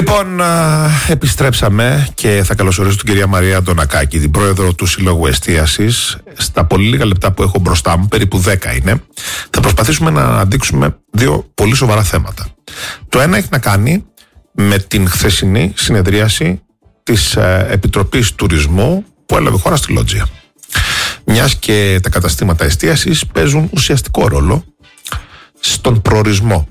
Λοιπόν, επιστρέψαμε και θα καλωσορίσω την κυρία Μαρία Αντωνακάκη, την πρόεδρο του Συλλόγου Εστίασης. Στα πολύ λίγα λεπτά που έχω μπροστά μου, περίπου 10 είναι, θα προσπαθήσουμε να αναδείξουμε δύο πολύ σοβαρά θέματα. Το ένα έχει να κάνει με την χθεσινή συνεδρίαση της Επιτροπής Τουρισμού που έλαβε χώρα στη Λότζια. Μιας και τα καταστήματα εστίασης παίζουν ουσιαστικό ρόλο στον προορισμό.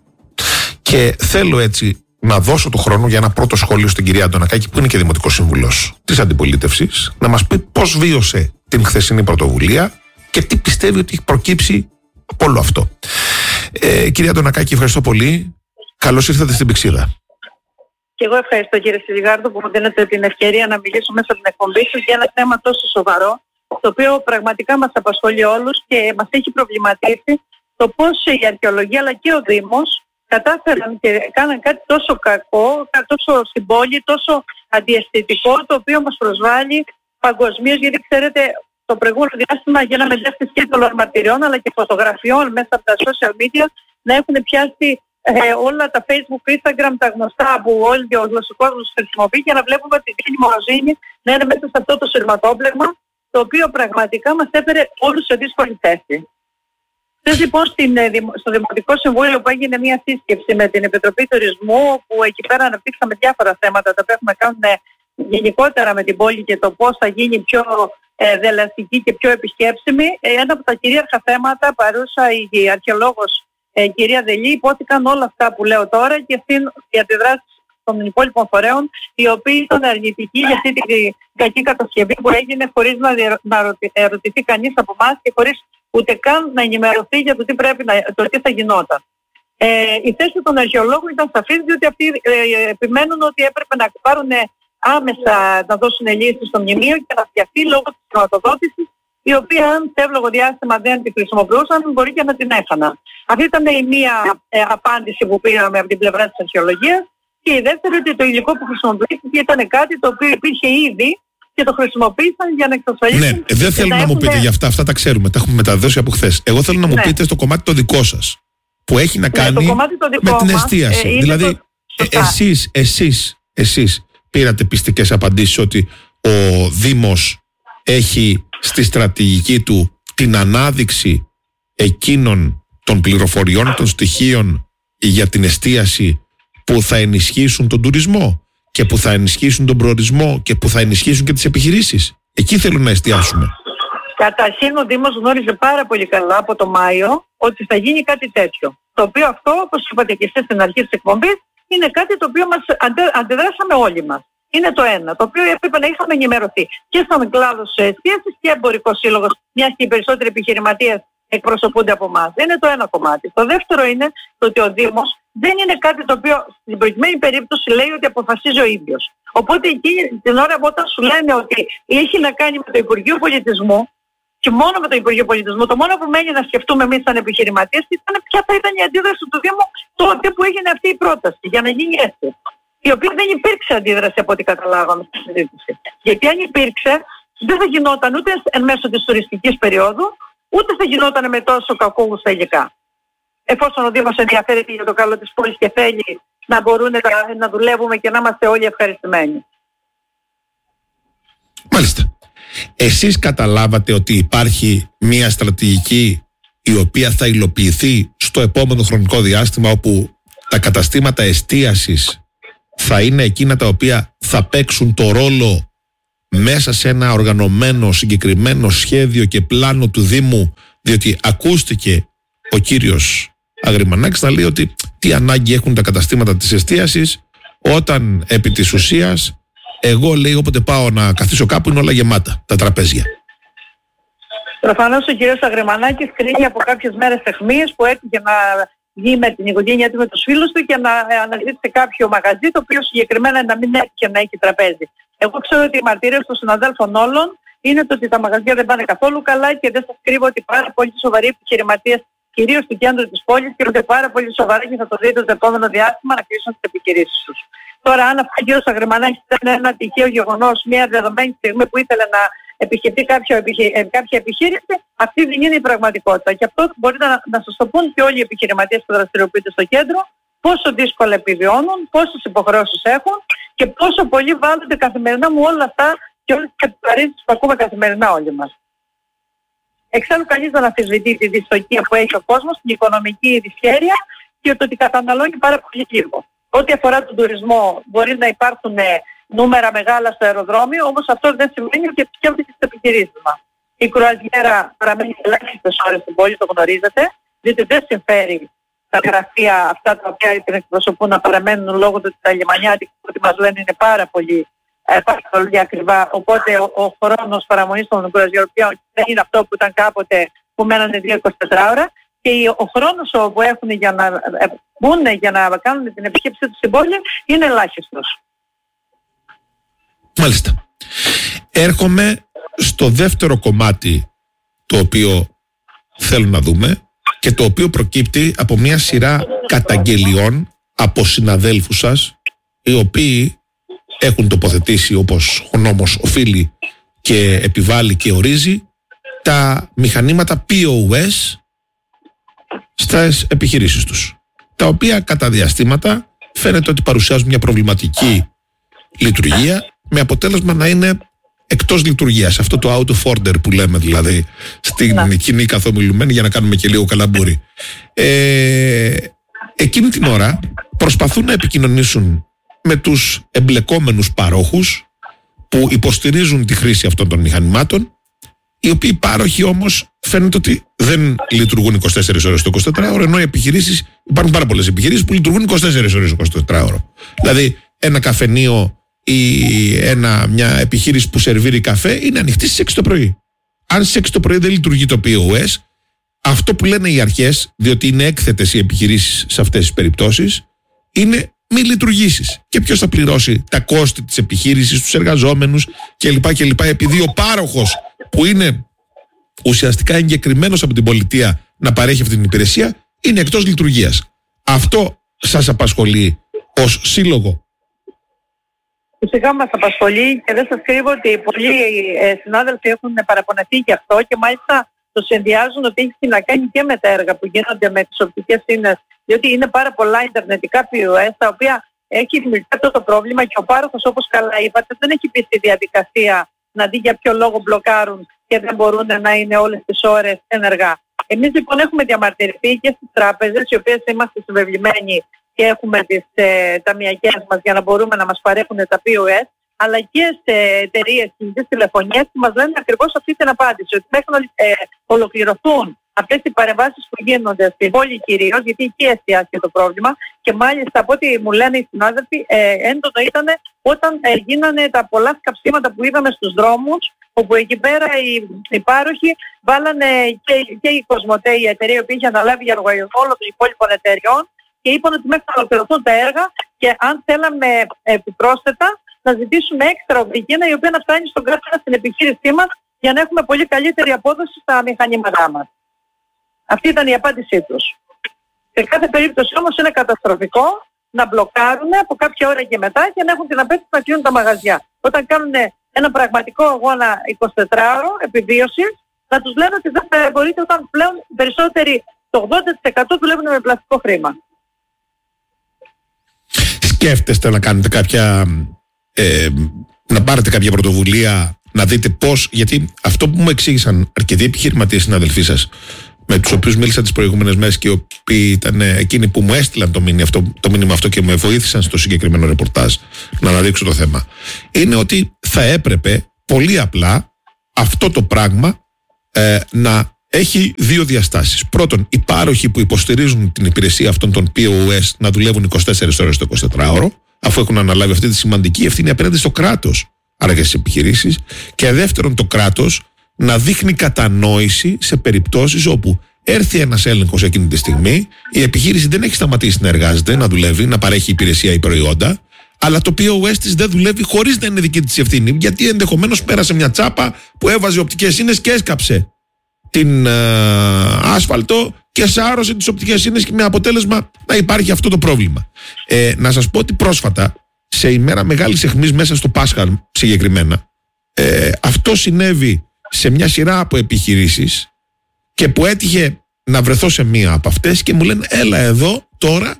Και θέλω έτσι να δώσω το χρόνο για ένα πρώτο σχόλιο στην κυρία Αντωνακάκη, που είναι και Δημοτικός Σύμβουλος της Αντιπολίτευσης, να μας πει πώς βίωσε την χθεσινή πρωτοβουλία και τι πιστεύει ότι έχει προκύψει από όλο αυτό. Κυρία Αντωνακάκη, ευχαριστώ πολύ. Καλώς ήρθατε στην Πυξίδα. Και εγώ ευχαριστώ, κύριε Σιλιγάρδο, που μου δίνετε την ευκαιρία να μιλήσω μέσα από την εκπομπή σας για ένα θέμα τόσο σοβαρό, το οποίο πραγματικά μας απασχολεί όλους και μας έχει προβληματίσει το πώς η αρχαιολογία αλλά και ο Δήμος κατάφεραν και κάναν κάτι τόσο κακό, τόσο στην πόλη, τόσο αντιαισθητικό, το οποίο μας προσβάλλει παγκοσμίως, γιατί ξέρετε το προηγούμενο διάστημα γίναμε δεύτερη σκέτολων μαρτυριών αλλά και φωτογραφιών μέσα από τα social media να έχουν πιάσει όλα τα Facebook, Instagram, τα γνωστά που όλοι ο γλωσσοκόσμος χρησιμοποιεί, για να βλέπουμε ότι η μοροσύνη να είναι μέσα σε αυτό το σειρματόπλεγμα, το οποίο πραγματικά μας έφερε όλους σε δύσκολη θέση. Χθες λοιπόν στο Δημοτικό Συμβούλιο που έγινε μια σύσκεψη με την Επιτροπή Τουρισμού, που εκεί πέρα αναπτύξαμε διάφορα θέματα τα οποία έχουμε κάνει γενικότερα με την πόλη και το πώς θα γίνει πιο δελαστική και πιο επισκέψιμη. Ένα από τα κυρίαρχα θέματα, παρούσα η αρχαιολόγος κυρία Δελή, υπόθηκαν όλα αυτά που λέω τώρα και οι αντιδράσεις των υπόλοιπων φορέων, οι οποίοι ήταν αρνητικοί για αυτή την κακή κατασκευή που έγινε χωρίς να ερωτηθεί κανείς από εμάς και χωρίς ούτε καν να ενημερωθεί για το τι θα γινόταν. Η θέση των αρχαιολόγων ήταν σαφής, διότι αυτοί επιμένουν ότι έπρεπε να πάρουν άμεσα, να δώσουν λύση στο μνημείο και να φτιαχτεί λόγω της χρηματοδότησης, η οποία αν σε εύλογο διάστημα δεν τη χρησιμοποιούσαν, μπορεί και να την έχαναν. Αυτή ήταν η μία απάντηση που πήραμε από την πλευρά της αρχαιολογίας. Και η δεύτερη, ότι το υλικό που χρησιμοποιήθηκε ήταν κάτι το οποίο υπήρχε ήδη και το χρησιμοποίησαν για να εξασφαλίσουν. Ναι, δεν θέλω να μου πείτε για αυτά τα ξέρουμε, τα έχουμε μεταδώσει από χθες. Εγώ θέλω να μου πείτε στο κομμάτι το δικό σας, που έχει να κάνει με την εστίαση. Δηλαδή, εσείς πήρατε πιστικές απαντήσεις ότι ο Δήμος έχει στη στρατηγική του την ανάδειξη εκείνων των πληροφοριών, των στοιχείων για την εστίαση που θα ενισχύσουν τον τουρισμό και που θα ενισχύσουν τον προορισμό και που θα ενισχύσουν και τις επιχειρήσεις. Εκεί θέλουν να εστιάσουμε. Καταρχήν ο Δήμος γνώριζε πάρα πολύ καλά από το Μάιο ότι θα γίνει κάτι τέτοιο. Το οποίο αυτό, όπως είπατε και εσείς στην αρχή της εκπομπής, είναι κάτι το οποίο μας αντιδράσαμε όλοι μας. Είναι το ένα, το οποίο έπρεπε να είχαμε ενημερωθεί και στον κλάδο της εστίασης και εμπορικός σύλλογος, μιας και οι περισσότεροι επιχειρηματίες εκπροσωπούνται από εμάς. Είναι το ένα κομμάτι. Το δεύτερο είναι το ότι ο Δήμος δεν είναι κάτι το οποίο στην προηγουμένη περίπτωση λέει ότι αποφασίζει ο ίδιος. Οπότε εκεί την ώρα όταν σου λένε ότι έχει να κάνει με το Υπουργείο Πολιτισμού και μόνο με το Υπουργείο Πολιτισμού, το μόνο που μένει να σκεφτούμε εμείς σαν επιχειρηματίες ήταν ποια θα ήταν η αντίδραση του Δήμου τότε που έγινε αυτή η πρόταση για να γίνει έτσι. Η οποία δεν υπήρξε αντίδραση από ό,τι καταλάβαμε στη συζήτηση. Γιατί αν υπήρξε, δεν θα γινόταν ούτε εν μέσω της τουριστικής περίοδου, ούτε θα γινόταν με τόσο κακόγουστα υλικά. Εφόσον ο Δήμος ενδιαφέρεται για το καλό της πόλης και θέλει να μπορούν να δουλεύουμε και να είμαστε όλοι ευχαριστημένοι. Μάλιστα. Εσείς καταλάβατε ότι υπάρχει μια στρατηγική η οποία θα υλοποιηθεί στο επόμενο χρονικό διάστημα, όπου τα καταστήματα εστίασης θα είναι εκείνα τα οποία θα παίξουν το ρόλο μέσα σε ένα οργανωμένο συγκεκριμένο σχέδιο και πλάνο του Δήμου, διότι ακούστηκε ο κύριος Αγριμανάκης να λέει ότι τι ανάγκη έχουν τα καταστήματα της εστίασης όταν επί της ουσίας εγώ, λέει, όποτε πάω να καθίσω κάπου είναι όλα γεμάτα τα τραπέζια. Προφανώς ο κύριος Αγριμανάκης κρίνει από κάποιες μέρες αιχμίες που έτυχε να βγει με την οικογένειά του, με τους φίλους του και να αναζητήσει κάποιο μαγαζί το οποίο συγκεκριμένα να μην έτυχε να έχει τραπέζι. Εγώ ξέρω ότι οι μαρτυρίες των συναδέλφων όλων είναι το ότι τα μαγαζιά δεν πάνε καθόλου καλά και δεν σας κρύβω ότι πάρα πολύ σοβαροί επιχειρηματίες, κυρίως στο κέντρο της πόλης, κινούνται πάρα πολύ σοβαρά και θα το δείτε το επόμενο διάστημα να κλείσουν τις επιχειρήσεις τους. Τώρα, αν αυτό ο κύριος Αγριμανάκης ήταν ένα τυχαίο γεγονός, μια δεδομένη στιγμή που ήθελε να επιχειρηθεί κάποια επιχείρηση, αυτή δεν είναι η πραγματικότητα. Και αυτό μπορείτε να σας το πούν και όλοι οι επιχειρηματίες που δραστηριοποιούνται στο κέντρο, πόσο δύσκολα επιβιώνουν, πόσες υποχρεώσεις έχουν και πόσο πολύ βάλλονται καθημερινά με όλα αυτά και όλες τις επιβαρύνσεις που ακούμε καθημερινά όλοι μας. Εξάλλου κανείς δεν αμφισβητεί τη δυστοκία που έχει ο κόσμος, την οικονομική δυσχέρεια και το ότι καταναλώνει πάρα πολύ λίγο. Ό,τι αφορά τον τουρισμό, μπορεί να υπάρχουν νούμερα μεγάλα στο αεροδρόμιο, όμως αυτό δεν σημαίνει ότι επισκέπτεται τις επιχειρήσεις μας. Η κρουαζιέρα παραμένει ελάχιστες ώρες στην πόλη, το γνωρίζετε, διότι δεν συμφέρει τα γραφεία αυτά τα οποία την εκπροσωπούν να παραμένουν λόγω του ότι τα λιμανιάτικα που μας λένε είναι πάρα πολύ ακριβά. Οπότε ο χρόνος παραμονής των κρουαζιεροπλοίων δεν είναι αυτό που ήταν κάποτε που μένανε 2-24 ώρα και ο χρόνος που έχουν για να μπουν για να κάνουν την επισκέψη του στην πόλη είναι ελάχιστος. Μάλιστα. Έρχομαι στο δεύτερο κομμάτι το οποίο θέλω να δούμε και το οποίο προκύπτει από μια σειρά καταγγελιών από συναδέλφους σας οι οποίοι έχουν τοποθετήσει όπως ο νόμος οφείλει και επιβάλλει και ορίζει τα μηχανήματα POS στις επιχειρήσεις τους, τα οποία κατά διαστήματα φαίνεται ότι παρουσιάζουν μια προβληματική λειτουργία με αποτέλεσμα να είναι εκτός λειτουργίας. Αυτό το out of order που λέμε δηλαδή στην κοινή καθομιλουμένη για να κάνουμε και λίγο καλαμπούρι. Εκείνη την ώρα προσπαθούν να επικοινωνήσουν με τους εμπλεκόμενους παρόχους που υποστηρίζουν τη χρήση αυτών των μηχανημάτων, οι οποίοι πάροχοι όμως φαίνεται ότι δεν λειτουργούν 24 ώρες το 24ωρο, ενώ οι επιχειρήσεις, υπάρχουν πάρα πολλές επιχειρήσεις που λειτουργούν 24 ώρες το 24ωρο. Δηλαδή ένα καφενείο ή μια επιχείρηση που σερβίρει καφέ είναι ανοιχτή στις 6 το πρωί. Αν στις 6 το πρωί δεν λειτουργεί το POS, αυτό που λένε οι αρχές, διότι είναι έκθετες οι επιχειρήσεις σε αυτές τις περιπτώσεις, είναι μη λειτουργήσεις. Και ποιος θα πληρώσει τα κόστη της επιχείρησης, τους εργαζόμενους κλπ. Επειδή ο πάροχος που είναι ουσιαστικά εγκεκριμένος από την πολιτεία να παρέχει αυτή την υπηρεσία είναι εκτός λειτουργίας. Αυτό σας απασχολεί ως σύλλογο? Φυσικά μας απασχολεί και δεν σας κρύβω ότι πολλοί συνάδελφοι έχουν παραπονεθεί γι' αυτό και μάλιστα το συνδυάζουν ότι έχει να κάνει και με τα έργα που γίνονται με τις οπτικές ίνες, διότι είναι πάρα πολλά ιντερνετικά POS τα οποία έχει δημιουργηθεί αυτό το πρόβλημα και ο πάροχος, όπως καλά είπατε, δεν έχει πει στη διαδικασία να δει για ποιο λόγο μπλοκάρουν και δεν μπορούν να είναι όλες τις ώρες ενεργά. Εμείς λοιπόν έχουμε διαμαρτυρηθεί και στις τράπεζες, οι οποίες είμαστε συμβεβλημένοι και έχουμε τις ταμιακές μας για να μπορούμε να μας παρέχουν τα POS, αλλά και σε εταιρείες κινητής τηλεφωνίας που μας λένε ακριβώς αυτή την απάντηση, ότι μέχρι να ολοκληρωθούν αυτές οι παρεμβάσεις που γίνονται στην πόλη κυρίως, γιατί εκεί εστιάστηκε το πρόβλημα και μάλιστα από ό,τι μου λένε οι συνάδελφοι, έντονο ήταν όταν γίνανε τα πολλά σκαψίματα που είδαμε στους δρόμους, όπου εκεί πέρα οι πάροχοι βάλανε και η Κοσμοτέ, η εταιρεία που είχε αναλάβει για λογαριασμό όλων των υπόλοιπων εταιριών, και είπαν ότι μέχρι να ολοκληρωθούν τα έργα και αν θέλαμε επιπρόσθετα να ζητήσουμε έξτρα οδηγία η οποία να φτάνει στον κράτορα στην επιχείρησή μας για να έχουμε πολύ καλύτερη απόδοση στα μηχανήματά μας. Αυτή ήταν η απάντησή τους. Σε κάθε περίπτωση όμως είναι καταστροφικό να μπλοκάρουν από κάποια ώρα και μετά και να έχουν την απέτηση να κλείνουν τα μαγαζιά. Όταν κάνουν ένα πραγματικό αγώνα 24ωρο επιβίωσης, να τους λένε ότι δεν θα μπορείτε όταν πλέον περισσότεροι το 80% δουλεύουν με πλαστικό χρήμα. Σκέφτεστε να κάνετε να πάρετε κάποια πρωτοβουλία, να δείτε πώς, γιατί αυτό που μου εξήγησαν αρκετοί επιχειρηματίες συναδελφοί σας, με τους οποίους μίλησα τις προηγούμενες μέρες και οι οποίοι ήταν εκείνοι που μου έστειλαν το μήνυμα αυτό και με βοήθησαν στο συγκεκριμένο ρεπορτάζ να αναδείξω το θέμα, είναι ότι θα έπρεπε πολύ απλά αυτό το πράγμα να έχει δύο διαστάσεις. Πρώτον, οι πάροχοι που υποστηρίζουν την υπηρεσία αυτών των POS να δουλεύουν 24 ώρες το 24ωρο, αφού έχουν αναλάβει αυτή τη σημαντική ευθύνη απέναντι στο κράτος, άρα και στις επιχειρήσεις. Και δεύτερον, το κράτος να δείχνει κατανόηση σε περιπτώσεις όπου έρθει ένας έλεγχος εκείνη τη στιγμή, η επιχείρηση δεν έχει σταματήσει να εργάζεται, να δουλεύει, να παρέχει υπηρεσία ή προϊόντα, αλλά το POS της δεν δουλεύει χωρίς να είναι δική της ευθύνη, γιατί ενδεχομένως πέρασε μια τσάπα που έβαζε οπτικές ίνες και έσκαψε την άσφαλτο και σάρωσε τις οπτικές ίνες με αποτέλεσμα να υπάρχει αυτό το πρόβλημα. Να σας πω ότι πρόσφατα, σε ημέρα μεγάλης αιχμής μέσα στο Πάσχα συγκεκριμένα, αυτό συνέβη σε μια σειρά από επιχειρήσεις και που έτυχε να βρεθώ σε μία από αυτές και μου λένε έλα εδώ τώρα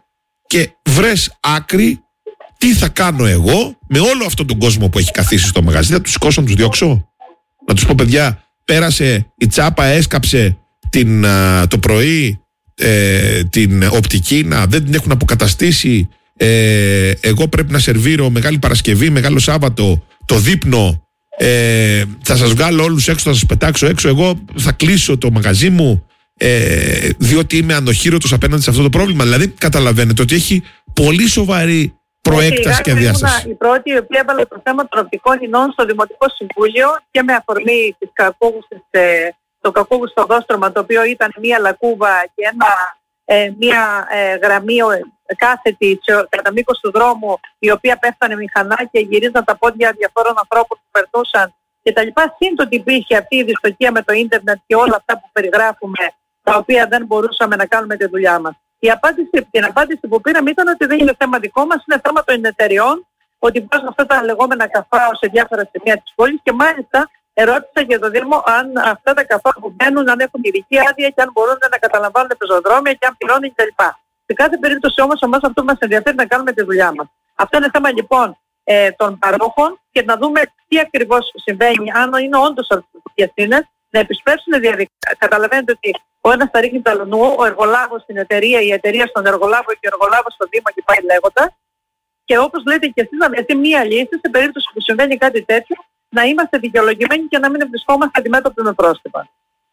και βρες άκρη τι θα κάνω εγώ με όλο αυτόν τον κόσμο που έχει καθίσει στο μαγαζί. Θα τους σηκώσω να τους διώξω? Να τους πω, παιδιά, πέρασε η τσάπα, έσκαψε το πρωί την οπτική, δεν την έχουν αποκαταστήσει, εγώ πρέπει να σερβίρω Μεγάλη Παρασκευή, Μεγάλο Σάββατο, το δείπνο, θα σας βγάλω όλους έξω, θα σας πετάξω έξω, εγώ θα κλείσω το μαγαζί μου διότι είμαι ανοχήρωτος απέναντι σε αυτό το πρόβλημα. Δηλαδή καταλαβαίνετε ότι έχει πολύ σοβαρή προέκταση και διάσταση. Η πρώτη η οποία έβαλε το θέμα των οπτικών ινών στο Δημοτικό Συμβούλιο και με αφορμή το κακόγουστο δόστρωμα, το οποίο ήταν μία λακκούβα και μία γραμμή κάθετη κατά μήκος του δρόμου, η οποία πέφτανε μηχανά και γυρίζαν τα πόδια διαφόρων ανθρώπων που περνούσαν κτλ. Σύντομα υπήρχε αυτή η δυστοκία με το ίντερνετ και όλα αυτά που περιγράφουμε, τα οποία δεν μπορούσαμε να κάνουμε τη δουλειά μας. Την απάντηση που πήραμε ήταν ότι δεν είναι θέμα δικό μας, είναι θέμα των εταιριών, ότι βάζουν αυτά τα λεγόμενα καφάο σε διάφορα σημεία της πόλης και μάλιστα ερώτησα για το Δήμο αν αυτά τα καφάο που μπαίνουν, αν έχουν ειδική άδεια και αν μπορούν να καταλαμβάνουν πεζοδρόμια και αν πληρώνουν κτλ. Σε κάθε περίπτωση όμως εμάς αυτό που μας ενδιαφέρει να κάνουμε τη δουλειά μας. Αυτό είναι θέμα λοιπόν των παρόχων και να δούμε τι ακριβώς συμβαίνει, αν είναι όντως αυτές είναι, να επισπεύσουν διαδικασία. Καταλαβαίνετε ότι ο ένας θα ρίχνει τα λουνού, ο εργολάβος στην εταιρεία, η εταιρεία στον εργολάβο και ο εργολάβος στον Δήμο και πάει λέγοντας. Και όπως λέτε και εσείς, να βρεθεί μία λύση σε περίπτωση που συμβαίνει κάτι τέτοιο, να είμαστε δικαιολογημένοι και να μην βρισκόμαστε αντιμέτωποι με πρόστιμα.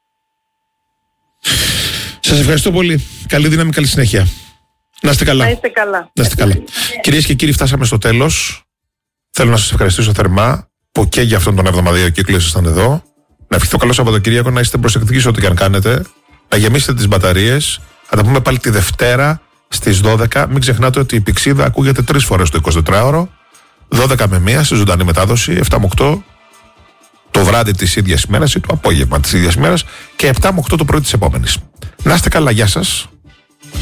Σας ευχαριστώ πολύ. Καλή δύναμη, καλή συνέχεια. Να είστε καλά. Να είστε καλά. Να είστε καλά. Κυρίες και κύριοι, φτάσαμε στο τέλος. Θέλω να σας ευχαριστήσω θερμά που και για αυτόν τον εβδομαδιαίο κύκλο ήσασταν εδώ. Να ευχηθώ καλό Σαββατοκύριακο, να είστε προσεκτικοί σε ό,τι και αν κάνετε. Να γεμίσετε τις μπαταρίες. Θα τα πούμε πάλι τη Δευτέρα στις 12. Μην ξεχνάτε ότι η Πηξίδα ακούγεται 3 φορές το 24ωρο. 12 με 1 στη ζωντανή μετάδοση, 7 με 8 το βράδυ της ίδιας ημέρας ή το απόγευμα της ίδιας ημέρας και 7 με 8 το πρωί της επόμενης. Να είστε καλά, γεια σας.